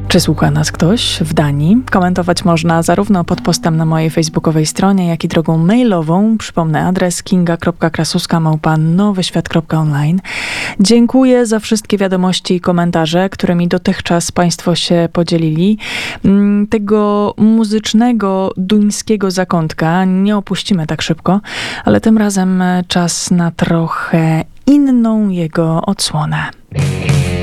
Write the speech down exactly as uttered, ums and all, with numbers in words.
Czy słucha nas ktoś w Danii? Komentować można zarówno pod postem na mojej facebookowej stronie, jak i drogą mailową. Przypomnę adres kinga kropka krasuska małpa nowyświat kropka online. Dziękuję za wszystkie wiadomości i komentarze, którymi dotychczas Państwo się podzielili. Tego muzycznego, duńskiego zakątka nie opuścimy tak szybko, ale tym razem czas na trochę inną jego odsłonę.